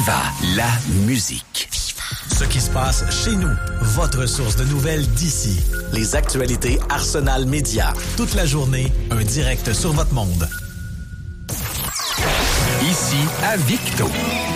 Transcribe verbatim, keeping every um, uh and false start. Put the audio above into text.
Viva la musique. Ce qui se passe chez nous. Votre source de nouvelles d'ici. Les actualités Arsenal Média. Toute la journée, un direct sur votre monde. Ici à Victo.